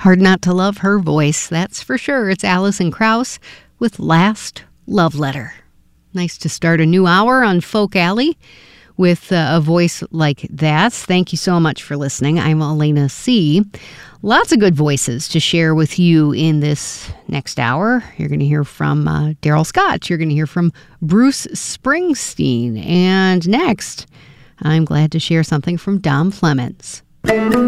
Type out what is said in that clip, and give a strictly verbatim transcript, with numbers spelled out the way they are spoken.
Hard not to love her voice, that's for sure. It's Alison Krauss with Last Love Letter. Nice to start a new hour on Folk Alley with uh, a voice like that. Thank you so much for listening. I'm Elena C. Lots of good voices to share with you in this next hour. You're going to hear from uh, Daryl Scott. You're going to hear from Bruce Springsteen. And next, I'm glad to share something from Dom Clemens.